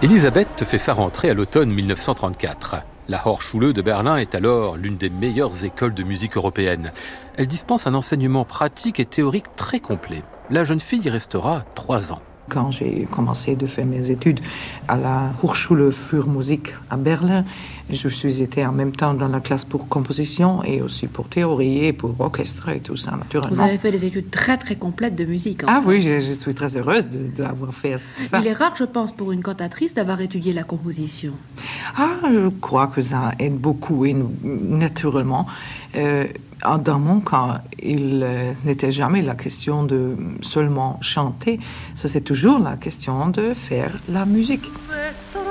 Elisabeth fait sa rentrée à l'automne 1934. La Hochschule de Berlin est alors l'une des meilleures écoles de musique européennes. Elle dispense un enseignement pratique et théorique très complet. La jeune fille y restera 3 ans. Quand j'ai commencé de faire mes études à la Hochschule für Musik à Berlin, je suis été en même temps dans la classe pour composition et aussi pour théorie et pour orchestre et tout ça, naturellement. Vous avez fait des études très très complètes de musique. Ah oui, je suis très heureuse d'avoir fait ça. Il est rare, je pense, pour une cantatrice d'avoir étudié la composition. Je crois que ça aide beaucoup et naturellement. Dans mon cas, il n'était jamais la question de seulement chanter. Ça, c'est toujours la question de faire la musique.